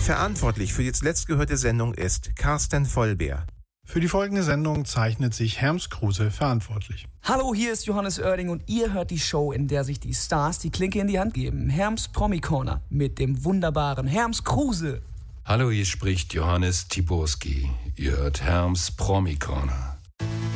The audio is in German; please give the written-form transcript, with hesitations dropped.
Verantwortlich für die zuletzt gehörte Sendung ist Carsten Vollbeer. Für die folgende Sendung zeichnet sich Herms Kruse verantwortlich. Hallo, hier ist Johannes Oerding und ihr hört die Show, in der sich die Stars die Klinke in die Hand geben. Herms Promi Corner mit dem wunderbaren Herms Kruse. Hallo, hier spricht Johannes Tiborski. Ihr hört Herms Promi Corner.